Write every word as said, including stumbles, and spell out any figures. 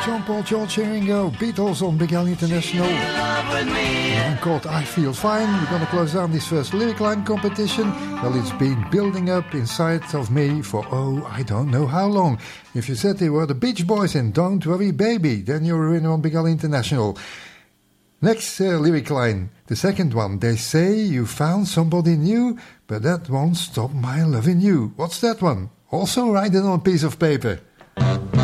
John Paul, George Ringo, Beatles on Big Al International. And called I Feel Fine. We're going to close down this first lyric line competition. Well, it's been building up inside of me for, oh, I don't know how long. If you said they were the Beach Boys and Don't Worry Baby, then you're a winner on Big Al International. Next uh, lyric line, the second one. They say you found somebody new, but that won't stop my loving you. What's that one? Also write it on a piece of paper.